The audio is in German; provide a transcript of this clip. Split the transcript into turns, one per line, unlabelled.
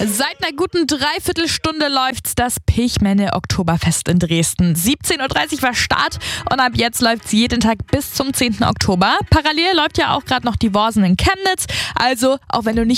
Seit einer guten Dreiviertelstunde läuft das Pechmänner Oktoberfest in Dresden. 17:30 Uhr war Start und ab jetzt läuft es jeden Tag bis zum 10. Oktober. Parallel läuft ja auch gerade noch die Worsen in Chemnitz. Also, auch wenn du nicht